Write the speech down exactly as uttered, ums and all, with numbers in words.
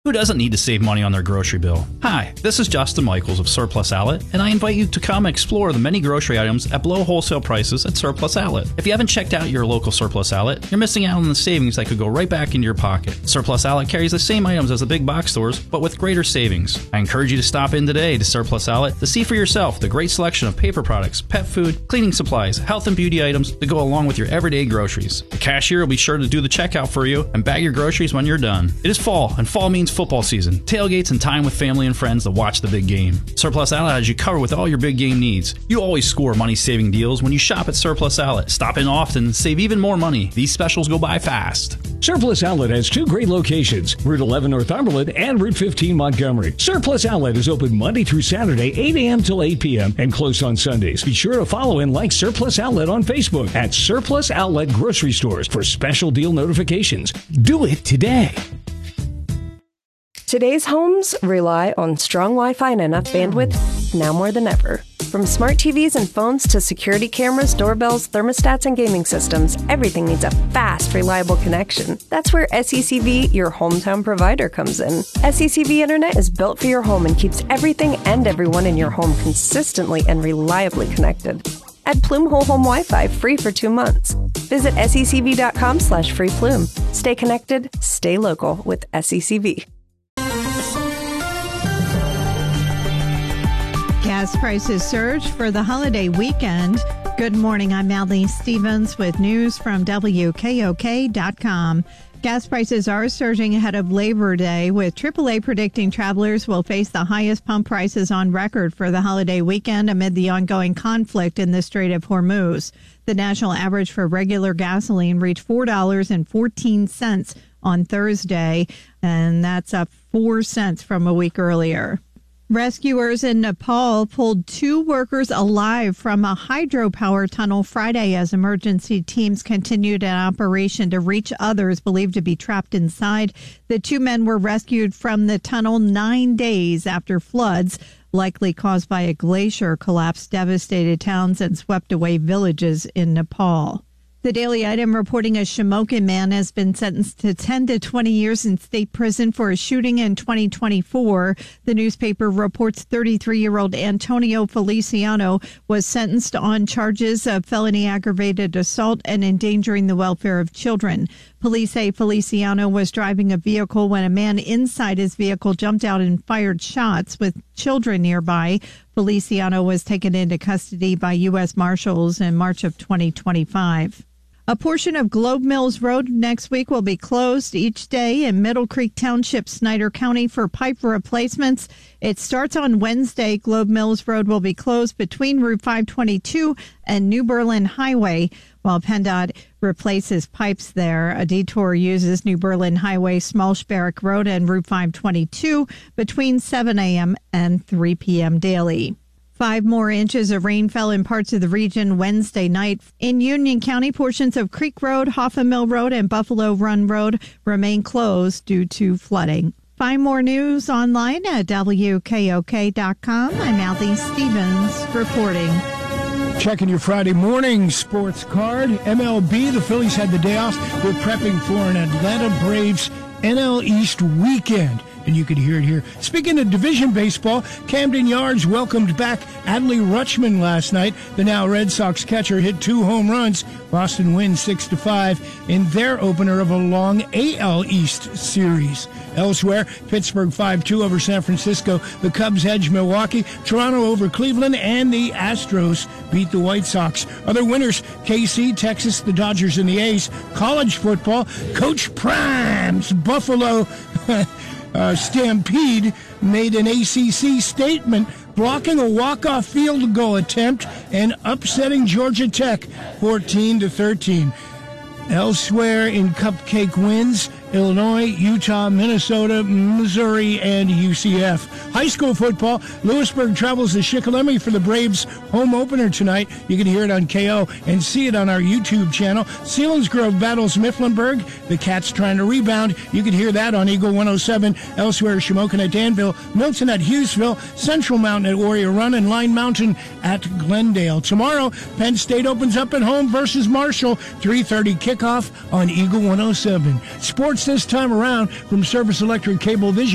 Who doesn't need to save money on their grocery bill? Hi, this is Justin Michaels of Surplus Outlet, and I invite you to come explore the many grocery items at below wholesale prices at Surplus Outlet. If you haven't checked out your local Surplus Outlet, you're missing out on the savings that could go right back into your pocket. Surplus Outlet carries the same items as the big box stores, but with greater savings. I encourage you to stop in today to Surplus Outlet to see for yourself the great selection of paper products, pet food, cleaning supplies, health and beauty items to go along with your everyday groceries. The cashier will be sure to do the checkout for you and bag your groceries when you're done. It is fall, and fall means football season, tailgates, and time with family and friends to watch the big game. Surplus Outlet has you covered with all your big game needs. You always score money-saving deals when you shop at Surplus Outlet. Stop in often, save even more money. These specials go by fast. Surplus Outlet has two great locations, Route eleven Northumberland and Route fifteen Montgomery. Surplus Outlet is open Monday through Saturday, eight a.m. till eight p.m. and closed on Sundays. Be sure to follow and like Surplus Outlet on Facebook at Surplus Outlet Grocery Stores for special deal notifications. Do it today. Today's homes rely on strong Wi-Fi and enough bandwidth now more than ever. From smart T Vs and phones to security cameras, doorbells, thermostats, and gaming systems, everything needs a fast, reliable connection. That's where S E C V, your hometown provider, comes in. S E C V Internet is built for your home and keeps everything and everyone in your home consistently and reliably connected. Add Plume Whole Home Wi-Fi free for two months. Visit secv.com slash free Plume. Stay connected, stay local with S E C V. Gas prices surge for the holiday weekend. Good morning, I'm Allie Stevens with news from W K O K dot com. Gas prices are surging ahead of Labor Day, with triple A predicting travelers will face the highest pump prices on record for the holiday weekend amid the ongoing conflict in the Strait of Hormuz. The national average for regular gasoline reached four dollars and fourteen cents on Thursday, and that's up four cents from a week earlier. Rescuers in Nepal pulled two workers alive from a hydropower tunnel Friday as emergency teams continued an operation to reach others believed to be trapped inside. The two men were rescued from the tunnel nine days after floods, likely caused by a glacier collapse, devastated towns and swept away villages in Nepal. The Daily Item reporting a Shamokin man has been sentenced to ten to twenty years in state prison for a shooting in twenty twenty-four. The newspaper reports thirty-three-year-old Antonio Feliciano was sentenced on charges of felony aggravated assault and endangering the welfare of children. Police say Feliciano was driving a vehicle when a man inside his vehicle jumped out and fired shots with children nearby. Feliciano was taken into custody by U S Marshals in March of twenty twenty-five. A portion of Globe Mills Road next week will be closed each day in Middle Creek Township, Snyder County, for pipe replacements. It starts on Wednesday. Globe Mills Road will be closed between Route five twenty-two and New Berlin Highway while PennDOT replaces pipes there. A detour uses New Berlin Highway, Smallspark Road, and Route five twenty-two between seven a.m. and three p.m. daily. Five more inches of rain fell in parts of the region Wednesday night. In Union County, portions of Creek Road, Hoffman Mill Road, and Buffalo Run Road remain closed due to flooding. Find more news online at W K O K dot com. I'm Allie Stevens reporting. Checking your Friday morning sports card. M L B, the Phillies had the day off. We're prepping for an Atlanta Braves N L East weekend. And you could hear it here. Speaking of division baseball, Camden Yards welcomed back Adley Rutschman last night. The now Red Sox catcher hit two home runs. Boston wins six to five in their opener of a long A L East series. Elsewhere, Pittsburgh five two over San Francisco. The Cubs edge Milwaukee. Toronto over Cleveland. And the Astros beat the White Sox. Other winners, K C, Texas, the Dodgers, and the A's. College football, Coach Prime's Buffalo Uh, Stampede made an A C C statement, blocking a walk-off field goal attempt and upsetting Georgia Tech fourteen to thirteen. Elsewhere in cupcake wins, Illinois, Utah, Minnesota, Missouri, and U C F. High school football, Lewisburg travels to Shikellamy for the Braves home opener tonight. You can hear it on K O and see it on our YouTube channel. Selinsgrove battles Mifflinburg. The Cats trying to rebound. You can hear that on Eagle one oh seven. Elsewhere, Shamokin at Danville, Milton at Hughesville, Central Mountain at Warrior Run, and Line Mountain at Glendale. Tomorrow, Penn State opens up at home versus Marshall. three thirty kickoff on Eagle one oh seven. Sports this time around from Service Electric Cablevision.